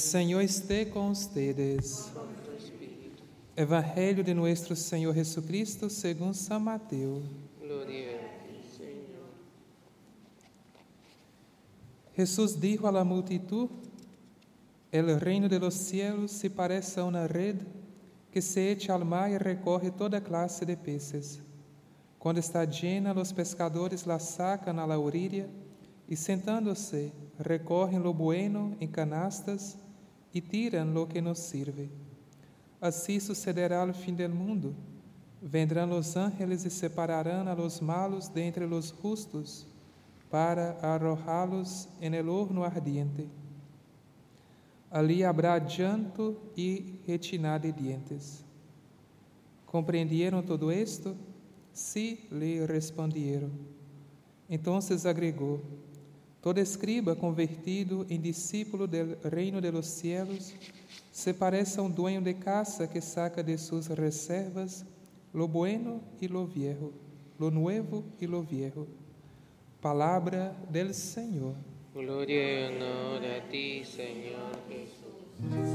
Señor esté con ustedes. Evangelio de nuestro Señor Jesucristo según San Mateo. Gloria a ti, Señor. Jesús dijo a la multitud: el reino de los cielos se parece a una red que se echa al mar y recoge toda clase de peces. Cuando está llena, los pescadores la sacan a la orilla y, sentándose, recogen lo bueno en canastas y tiran lo que no sirve. Así sucederá al fin del mundo. Vendrán los ángeles y separarán a los malos de entre los justos para arrojarlos en el horno ardiente. Ali habrá llanto y rechinar de dientes. ¿Comprendieron todo esto? Sí, le respondieron. Entonces agregó: todo escriba convertido en discípulo del reino de los cielos se parece a un dueño de casa que saca de sus reservas lo bueno y lo viejo, lo nuevo y lo viejo. Palabra del Señor. Gloria y honor a ti, Señor Jesús.